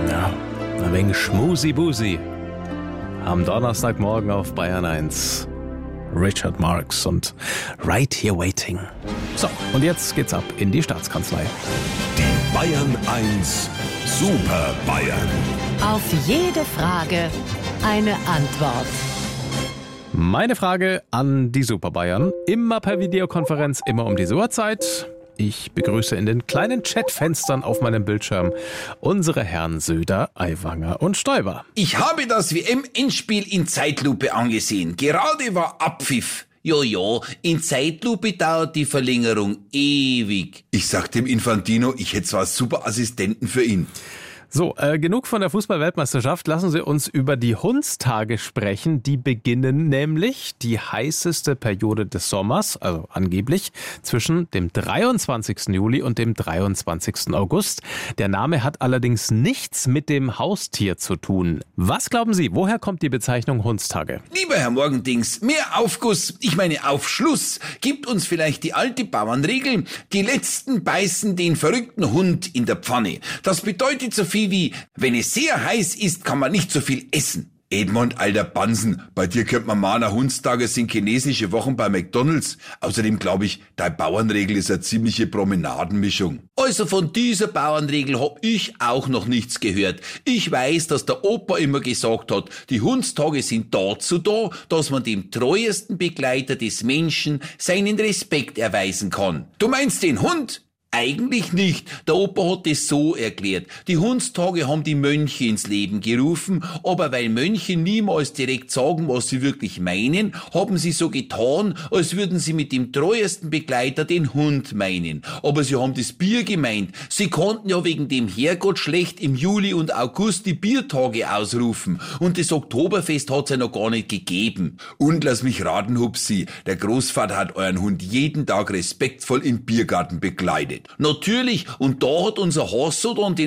Ja, ein wenig Schmusi-Busi. Am Donnerstagmorgen auf Bayern 1. Richard Marx und Right Here Waiting. So, und jetzt geht's ab in die Staatskanzlei. Die Bayern 1 Super Bayern. Auf jede Frage eine Antwort. Meine Frage an die Super Bayern. Immer per Videokonferenz, immer um diese Uhrzeit. Ich begrüße in den kleinen Chatfenstern auf meinem Bildschirm unsere Herren Söder, Aiwanger und Stoiber. Ich habe das WM-Endspiel in Zeitlupe angesehen. Gerade war Abpfiff. Ja, in Zeitlupe dauert die Verlängerung ewig. Ich sag dem Infantino, ich hätte zwar super Assistenten für ihn. So, genug von der Fußball-Weltmeisterschaft. Lassen Sie uns über die Hundstage sprechen. Die beginnen nämlich die heißeste Periode des Sommers, also angeblich, zwischen dem 23. Juli und dem 23. August. Der Name hat allerdings nichts mit dem Haustier zu tun. Was glauben Sie, woher kommt die Bezeichnung Hundstage? Lieber Herr Morgendings, mehr Aufguss, ich meine Aufschluss, gibt uns vielleicht die alte Bauernregel, die Letzten beißen den verrückten Hund in der Pfanne. Das bedeutet so viel wie, wenn es sehr heiß ist, kann man nicht so viel essen. Edmund, alter Bansen, bei dir könnte man meinen, Hundstage sind chinesische Wochen bei McDonald's. Außerdem glaube ich, deine Bauernregel ist eine ziemliche Promenadenmischung. Also von dieser Bauernregel hab ich auch noch nichts gehört. Ich weiß, dass der Opa immer gesagt hat, die Hundstage sind dazu da, dass man dem treuesten Begleiter des Menschen seinen Respekt erweisen kann. Du meinst den Hund? Eigentlich nicht. Der Opa hat es so erklärt. Die Hundstage haben die Mönche ins Leben gerufen, aber weil Mönche niemals direkt sagen, was sie wirklich meinen, haben sie so getan, als würden sie mit dem treuesten Begleiter den Hund meinen. Aber sie haben das Bier gemeint. Sie konnten ja wegen dem Herrgott schlecht im Juli und August die Biertage ausrufen. Und das Oktoberfest hat's ja noch gar nicht gegeben. Und lass mich raten, Hupsi, der Großvater hat euren Hund jeden Tag respektvoll im Biergarten begleitet. Natürlich, und da hat unser Hasso dann den